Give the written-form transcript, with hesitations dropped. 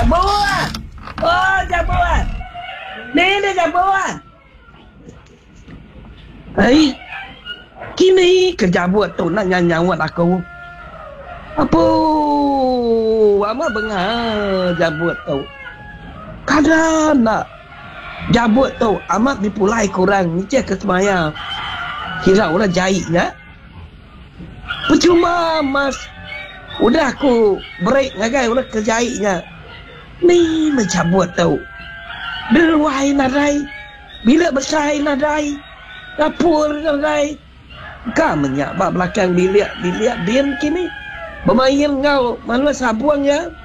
Jabuan. Oh, Jabuan. Ni Jabuan. Hai. Kini kerja buat tu nak nyanyi aku. Apa? Ama bengar jabut tu. Kadang nak jabut tu amat dipulai kurang ni ke semaya. Kira ulah jahitnya. Percuma mas. Udah aku break ngagai ulah kejahitnya. Ni mencabut tu. Berwai nadai. Bila besar nadai. Dapur nadai. Kau menyak bak belakang bilik bian kini. Bermain kau malu sabuang ya.